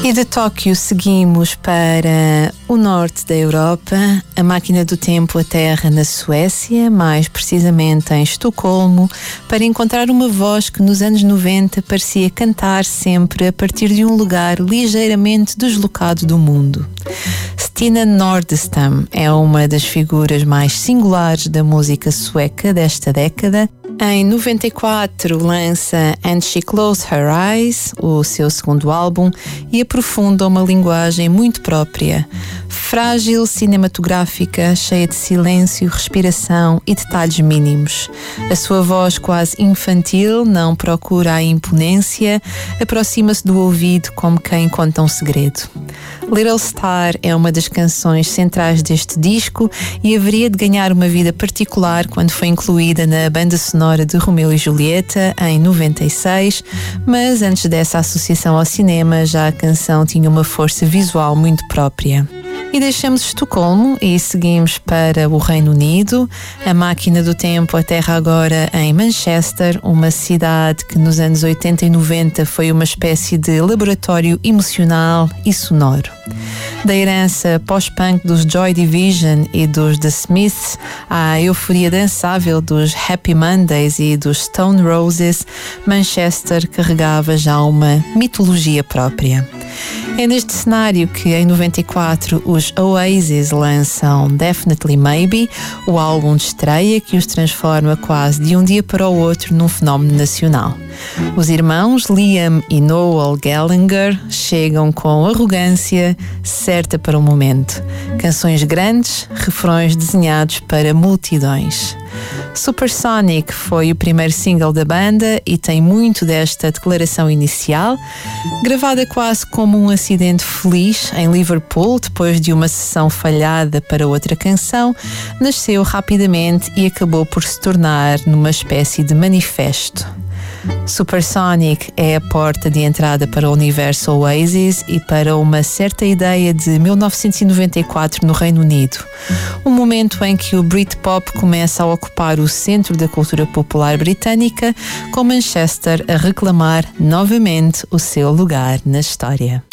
E de Tóquio seguimos para o norte da Europa. A máquina do tempo aterra na Suécia, mais precisamente em Estocolmo, para encontrar uma voz que nos anos 90 parecia cantar sempre a partir de um lugar ligeiramente deslocado do mundo. Stina Nordenstam é uma das figuras mais singulares da música sueca desta década. Em 94 lança And She Closed Her Eyes, o seu segundo álbum, e aprofunda uma linguagem muito própria, frágil, cinematográfica, cheia de silêncio, respiração e detalhes mínimos. A sua voz quase infantil não procura a imponência, aproxima-se do ouvido como quem conta um segredo. Little Star é uma das canções centrais deste disco e haveria de ganhar uma vida particular quando foi incluída na banda sonora de Romeu e Julieta em 96, mas antes dessa associação ao cinema já a canção tinha uma força visual muito própria. E deixamos Estocolmo e seguimos para o Reino Unido. A máquina do tempo aterra agora em Manchester, uma cidade que nos anos 80 e 90 foi uma espécie de laboratório emocional e sonoro. Da herança pós-punk dos Joy Division e dos The Smiths à euforia dançável dos Happy Mondays e dos Stone Roses, Manchester carregava já uma mitologia própria. É neste cenário que, em 94, os Oasis lançam Definitely Maybe, o álbum de estreia que os transforma quase de um dia para o outro num fenómeno nacional. Os irmãos Liam e Noel Gallagher chegam com arrogância certa para o momento. Canções grandes, refrões desenhados para multidões. Supersonic foi o primeiro single da banda e tem muito desta declaração inicial, gravada quase como um acidente feliz em Liverpool, depois de uma sessão falhada para outra canção, nasceu rapidamente e acabou por se tornar numa espécie de manifesto. Supersonic é a porta de entrada para o universo Oasis e para uma certa ideia de 1994 no Reino Unido, um momento em que o Britpop começa a ocupar o centro da cultura popular britânica, com Manchester a reclamar novamente o seu lugar na história.